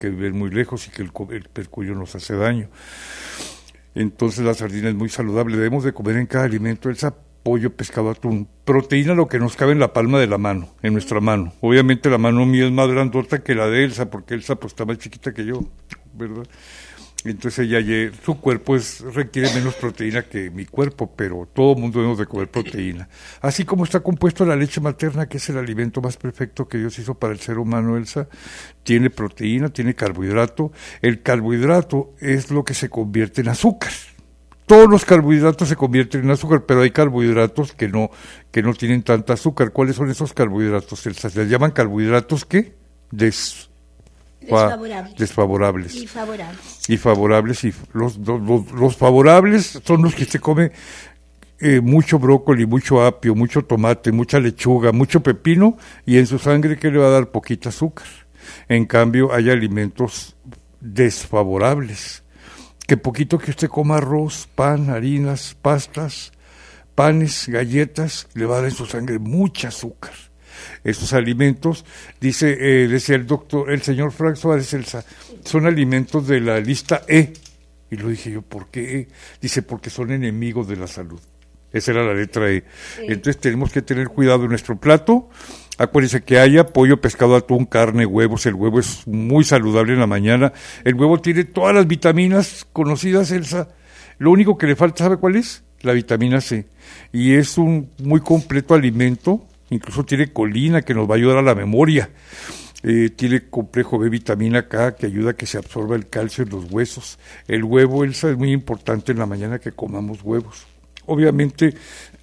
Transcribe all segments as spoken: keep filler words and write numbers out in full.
que viven muy lejos y que el, el mercurio nos hace daño. Entonces la sardina es muy saludable, debemos de comer en cada alimento, Elsa, pollo, pescado, atún, proteína lo que nos cabe en la palma de la mano, en nuestra mano. Obviamente la mano mía es más grandota que la de Elsa, porque Elsa pues está más chiquita que yo, ¿verdad? Entonces ella, su cuerpo es, requiere menos proteína que mi cuerpo, pero todo el mundo debemos de comer proteína. Así como está compuesto la leche materna, que es el alimento más perfecto que Dios hizo para el ser humano, Elsa, tiene proteína, tiene carbohidrato. El carbohidrato es lo que se convierte en azúcar. Todos los carbohidratos se convierten en azúcar, pero hay carbohidratos que no, que no tienen tanta azúcar. ¿Cuáles son esos carbohidratos, Elsa? ¿Les llaman carbohidratos qué? Des Desfavorables. Desfavorables. Y favorables. Y favorables. Y los, los, los favorables son los que se come eh, mucho brócoli, mucho apio, mucho tomate, mucha lechuga, mucho pepino, y en su sangre que le va a dar poquita azúcar. En cambio, hay alimentos desfavorables. Que poquito que usted coma arroz, pan, harinas, pastas, panes, galletas, le va a dar en su sangre mucha azúcar. Estos alimentos, dice, eh, decía el doctor, el señor Frank Suárez Elsa, son alimentos de la lista E. Y lo dije yo, ¿por qué E? Dice, porque son enemigos de la salud. Esa era la letra E. Sí. Entonces tenemos que tener cuidado en nuestro plato. Acuérdense que haya pollo, pescado, atún, carne, huevos. El huevo es muy saludable en la mañana. El huevo tiene todas las vitaminas conocidas, Elsa. Lo único que le falta, ¿sabe cuál es? La vitamina C. Y es un muy completo alimento. Incluso tiene colina que nos va a ayudar a la memoria. Eh, tiene complejo B, vitamina K, que ayuda a que se absorba el calcio en los huesos. El huevo, Elsa, es muy importante en la mañana que comamos huevos. Obviamente,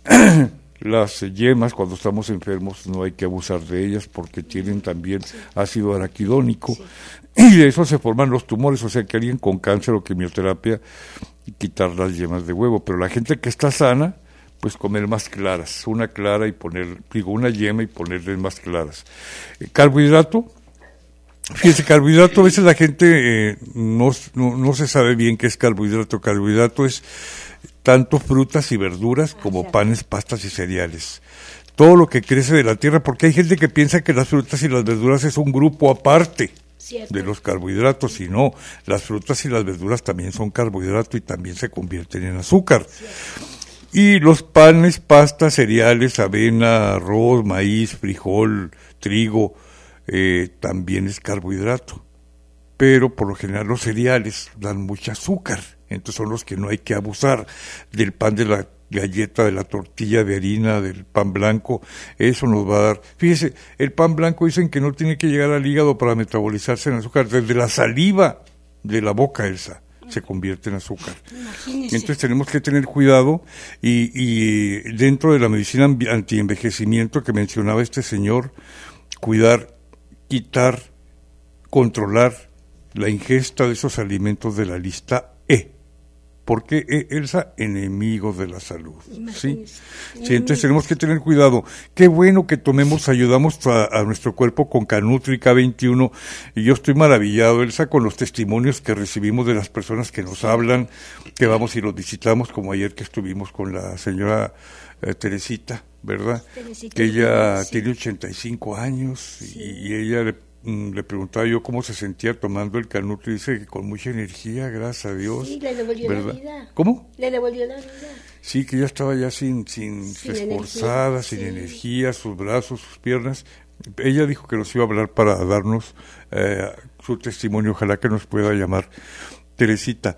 las yemas, cuando estamos enfermos, no hay que abusar de ellas porque tienen también sí. ácido araquidónico. Sí. Y de eso se forman los tumores. O sea, que alguien con cáncer o quimioterapia, quitar las yemas de huevo. Pero la gente que está sana, pues comer más claras, una clara y poner, digo, una yema y ponerle más claras. Eh, carbohidrato, fíjese, carbohidrato, a veces la gente eh, no, no, no se sabe bien qué es carbohidrato. Carbohidrato es tanto frutas y verduras como panes, pastas y cereales. Todo lo que crece de la tierra, porque hay gente que piensa que las frutas y las verduras es un grupo aparte. Cierto. De los carbohidratos, y no, las frutas y las verduras también son carbohidrato y también se convierten en azúcar. Cierto. Y los panes, pastas, cereales, avena, arroz, maíz, frijol, trigo, eh, también es carbohidrato. Pero por lo general los cereales dan mucho azúcar, entonces son los que no hay que abusar. Del pan, de la galleta, de la tortilla de harina, del pan blanco, eso nos va a dar. Fíjese, el pan blanco dicen que no tiene que llegar al hígado para metabolizarse en azúcar, desde la saliva de la boca, Elsa, se convierte en azúcar. Imagínese. Entonces tenemos que tener cuidado y, y dentro de la medicina antienvejecimiento que mencionaba este señor, cuidar, quitar, controlar la ingesta de esos alimentos de la lista E. ¿Por qué E, Elsa? Enemigos de la salud. ¿Sí? Sí, entonces tenemos que tener cuidado. Qué bueno que tomemos, ayudamos a, a nuestro cuerpo con Canutri K veintiuno, y yo estoy maravillado, Elsa, con los testimonios que recibimos de las personas que nos hablan, que vamos y los visitamos, como ayer que estuvimos con la señora eh, Teresita, ¿verdad? Teresita, que ella sí. tiene ochenta y cinco años, sí. y, y ella le le preguntaba yo cómo se sentía tomando el Canutri, y dice que con mucha energía, gracias a Dios. Sí, le devolvió ¿verdad? la vida. ¿Cómo? Le devolvió la vida. Sí, que ya estaba ya sin, sin, sin esforzada, energía, sin sí. energía, sus brazos, sus piernas. Ella dijo que nos iba a hablar para darnos eh, su testimonio, ojalá que nos pueda llamar. Teresita,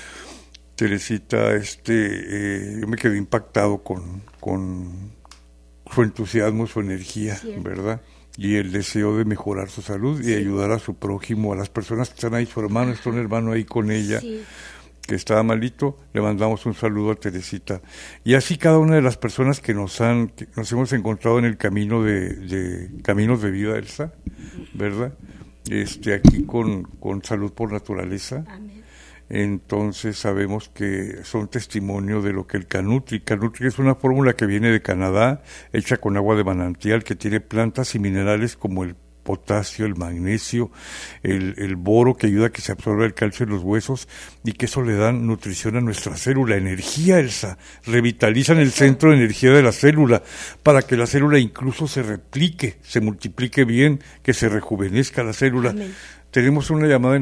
Teresita, este, eh, yo me quedé impactado con, con su entusiasmo, su energía, sí. ¿verdad? Y el deseo de mejorar su salud y sí. ayudar a su prójimo, a las personas que están ahí, su hermano, está un hermano ahí con ella, sí. que estaba malito, le mandamos un saludo a Teresita. Y así cada una de las personas que nos han, que nos hemos encontrado en el camino de, de Caminos de Vida, Elsa, ¿verdad? Este, aquí con, con Salud por Naturaleza. Amén. Entonces sabemos que son testimonio de lo que el Canutri, Canutri es una fórmula que viene de Canadá, hecha con agua de manantial, que tiene plantas y minerales como el potasio, el magnesio, el, el boro, que ayuda a que se absorba el calcio en los huesos, y que eso le dan nutrición a nuestra célula, energía, Elsa, revitalizan el centro de energía de la célula, para que la célula incluso se replique, se multiplique bien, que se rejuvenezca la célula. Amén. Tenemos una llamada en